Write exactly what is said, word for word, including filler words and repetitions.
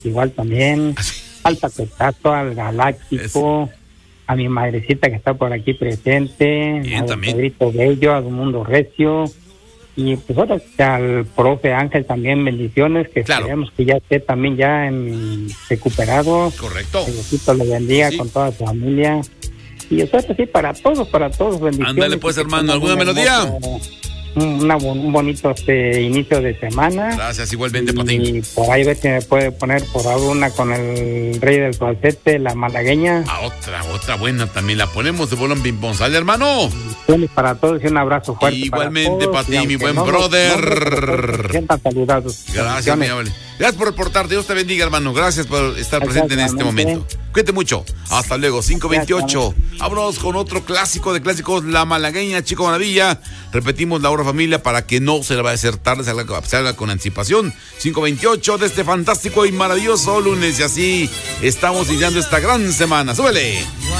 igual también, al Paquetazo, al Galáctico, es... a mi madrecita que está por aquí presente, Bien, al también. Pedrito Bello, al Mundo Recio, y pues ahora al profe Ángel también, bendiciones, que claro. esperemos que ya esté también ya en recuperado. Correcto. Que Diosito le bendiga sí. con toda su familia. Y eso es así para todos, para todos, bendiciones. Ándale pues, hermano, ¿alguna melodía? Una, un bonito este inicio de semana. Gracias, igualmente para ti. Y por ahí ver si me puede poner por alguna con el rey del falsete, la malagueña. Ah, otra, otra buena también la ponemos de bolón ping pong. ¿Sale, hermano? Para todos y un abrazo fuerte. Igualmente para, para ti, mi buen no, brother. Sientan saludados. Gracias, mi amable. Gracias por reportar. Dios te bendiga, hermano. Gracias por estar presente en este momento. Cuídate mucho. Hasta luego. cinco veintiocho. Vámonos con otro clásico de clásicos, La Malagueña, Chico Maravilla. Repetimos la hora, familia, para que no se le vaya a hacer tarde, se haga, se haga con anticipación. cinco veintiocho de este fantástico y maravilloso lunes. Y así estamos iniciando esta gran semana. ¡Súbele!